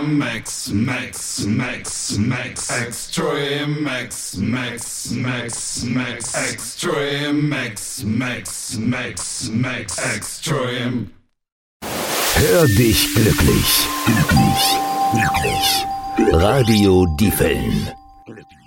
Max, Max, Max, Max, Extreme Max, Max, Max, Max, Extreme Max, Max, Max, Max, Extreme. Hör dich glücklich. Glücklich. Glücklich. Radio Diefeln.